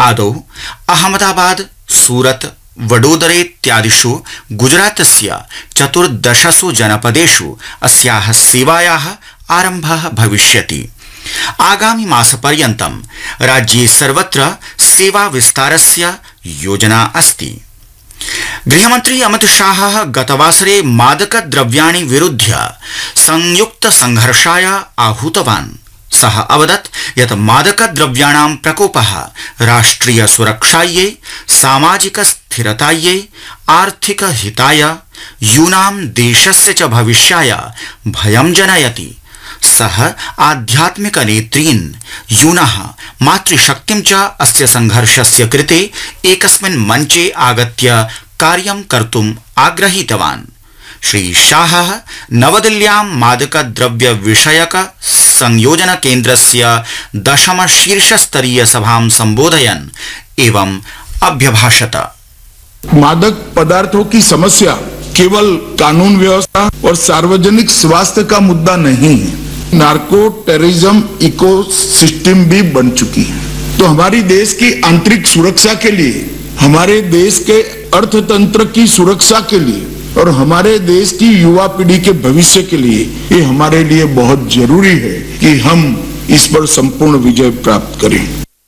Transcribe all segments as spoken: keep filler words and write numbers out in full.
आदौ अहमदाबाद, सूरत, वडोदरे इत्यादिषु गुजरातस्य चतुर्दशसु जनपदेषु अस्याः सेवायाः आरम्भः भविष्यति। आगामि मासपर्यन्तं राज्ये सर्वत्र सेवा विस्तारस्य योजना अस्ति। गृहमन्त्री अमित शाहः गतवासरे मादकद्रव्याणि विरुध्य संयुक्त संघर्षाय आहूतवान्। सः अवदत् यत् मादकद्रव्याणां प्रकोपः राष्ट्रिय सुरक्षायै, सामाजिक स्थिरतायै, आर्थिक हिताय, यूनां देशस्य च भविष्याय भयं जनयति। सः आध्यात्मिक नेत्रीन्, यूनः मातृशक्तिं च अस्य संघर्षस्य कृते एकस्मिन् मञ्चे आगत्य कार्यं कर्तुम् आग्रहीतवान्। श्री शाहः नवदिल्ल्यां मादकद्रव्य विषयक संयोजन केन्द्रस्य दशम शीर्षस्तरीय सभां संबोधयन् एवं अभ्यभाषत। मादक पदार्थों की समस्या केवल कानून व्यवस्था और सार्वजनिक स्वास्थ्य का मुद्दा नहीं है, नार्को टेररिज्म इकोसिस्टम भी बन चुकी है। तो हमारी देश की आंतरिक सुरक्षा के लिए, हमारे देश के अर्थतंत्र की सुरक्षा के लिए और हमारे देश की युवा पीढ़ी के भविष्य के लिए ये हमारे लिए बहुत जरूरी है कि हम इस पर संपूर्ण विजय प्राप्त करें।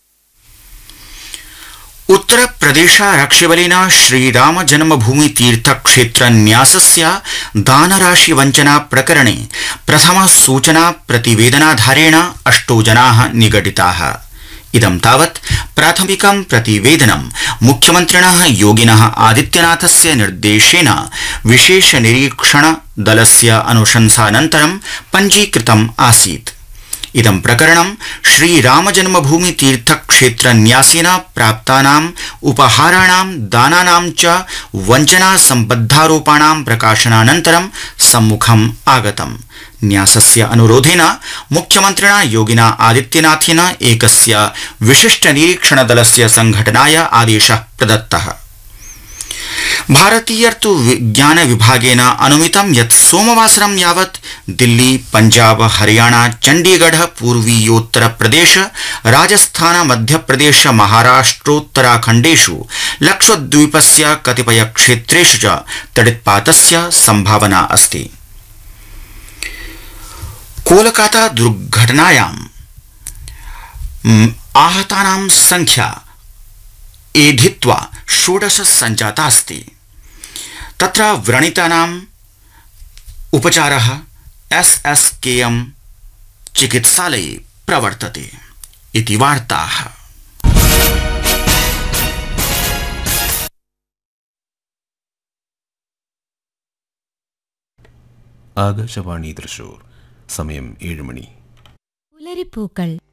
उत्तर प्रदेश आरक्षिबलेन श्रीराम जन्मभूमि तीर्थ क्षेत्र न्यासस्य दानराशि वंचना प्रकरणे प्रथम सूचना प्रतिवेदनाधारेण अष्टौ जनाः निगडिताः। इदं तावत् प्राथमिकं प्रतिवेदनं मुख्यमन्त्रिणः योगिनः आदित्यनाथस्य निर्देशेन विशेष निरीक्षण दलस्य अनुशंसानन्तरं पञ्जीकृतम् आसीत्। इदं प्रकरणं श्रीराम जन्मभूमि तीर्थ क्षेत्र न्यासेन प्राप्तानाम् उपहाराणां दानानां च वञ्चना सम्बद्धारोपाणां प्रकाशनानन्तरं सम्मुखम् आगतम्। न्यासस्य अनुरोधेन मुख्यमन्त्रिणा योगिना आदित्यनाथेन एकस्य विशिष्ट निरीक्षण दलस्य संघटनाय आदेशः प्रदत्तः। भारतीयर्तु विज्ञान विभागेन अनुमितं यत् सोमवासरं यावत् दिल्ली, पंजाब, हरियाणा, चंडीगढ़, पूर्वीयोत्तर प्रदेश, राजस्थान, मध्यप्रदेश, महाराष्ट्रोत्तराखण्डेषु लक्षद्वीपस्य कतिपय क्षेत्रेषु च तडित्पातस्य संभावना अस्ति। कोलकाता दुर्घटनायां आहतानां संख्या एधित्वा षोडश संजाता अस्ति। तत्र व्रणितानाम् उपचारः एस एस के एम चिकित्सालये प्रवर्तते इति वार्ताः। ആകാശവാണി തൃശൂർ സമയം ഏഴ് മണി. പുലരിപ്പൂക്കൾ